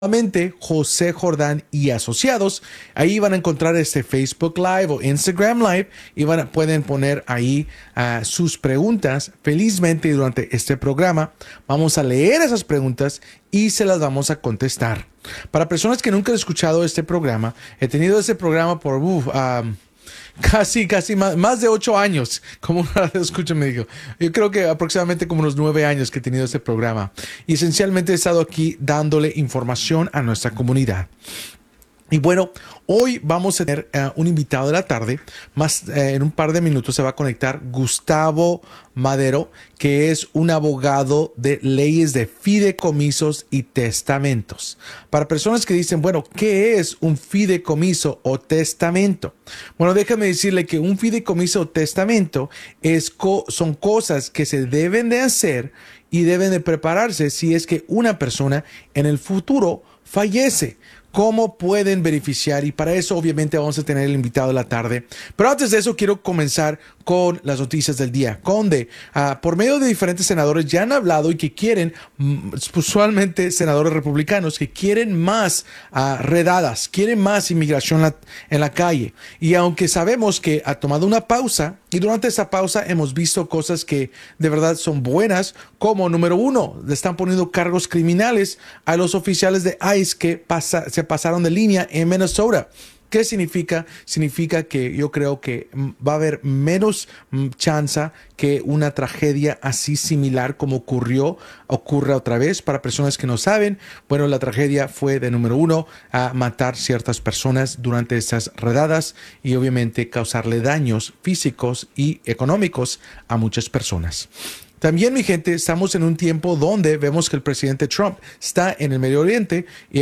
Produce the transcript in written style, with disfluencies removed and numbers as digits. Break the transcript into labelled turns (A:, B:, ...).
A: Nuevamente, José Jordán y Asociados. Ahí van a encontrar este Facebook Live o Instagram Live y pueden poner ahí sus preguntas. Felizmente, durante este programa vamos a leer esas preguntas y se las vamos a contestar. Para personas que nunca han escuchado este programa, he tenido este programa por casi más de 8 años, como una escucha me dijo. Yo creo que aproximadamente como unos 9 años que he tenido este programa. Y esencialmente he estado aquí dándole información a nuestra comunidad. Y bueno, hoy vamos a tener un invitado de la tarde. En un par de minutos se va a conectar Gustavo Madero, que es un abogado de leyes de fideicomisos y testamentos. Para personas que dicen, bueno, ¿qué es un fideicomiso o testamento? Bueno, déjame decirle que un fideicomiso o testamento son cosas que se deben de hacer y deben de prepararse si es que una persona en el futuro fallece. ¿Cómo pueden beneficiar? Y para eso obviamente vamos a tener el invitado de la tarde. Pero antes de eso quiero comenzar con las noticias del día. Por medio de diferentes senadores ya han hablado y que quieren, usualmente senadores republicanos, que quieren más redadas, quieren más inmigración en la calle. Y aunque sabemos que ha tomado una pausa, y durante esa pausa hemos visto cosas que de verdad son buenas, como número 1, le están poniendo cargos criminales a los oficiales de ICE que se pasaron de línea en Minnesota. ¿Qué significa? Significa que yo creo que va a haber menos chance que una tragedia así similar como ocurra otra vez. Para personas que no saben, bueno, la tragedia fue de número 1 a matar ciertas personas durante estas redadas y obviamente causarle daños físicos y económicos a muchas personas. También, mi gente, estamos en un tiempo donde vemos que el presidente Trump está en el Medio Oriente y